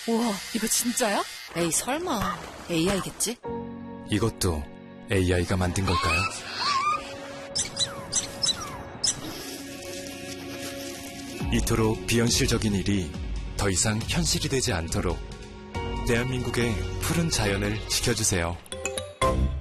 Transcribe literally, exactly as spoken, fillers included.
우와, 이거 진짜야? 에이, 설마. 에이아이겠지? 이것도 에이아이가 만든 걸까요? 이토록 비현실적인 일이 더 이상 현실이 되지 않도록 대한민국의 푸른 자연을 지켜주세요.